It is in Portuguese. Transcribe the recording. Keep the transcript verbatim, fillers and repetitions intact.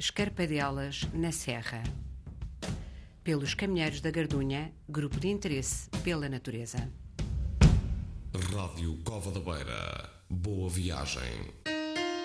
Escarpadelas na Serra. Pelos Caminheiros da Gardunha, Grupo de Interesse pela Natureza. Rádio Cova da Beira. Boa viagem.